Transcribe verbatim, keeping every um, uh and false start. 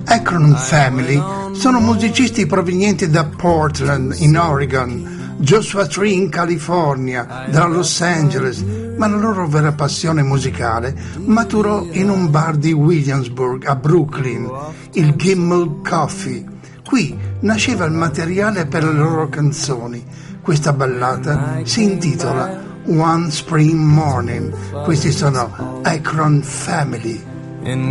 Akron Family sono musicisti provenienti da Portland, in Oregon, Joshua Tree in California, da Los Angeles, ma la loro vera passione musicale maturò in un bar di Williamsburg, a Brooklyn, il Gimlet Coffee. Qui nasceva il materiale per le loro canzoni. Questa ballata si intitola One Spring Morning. Questi sono Akron Family.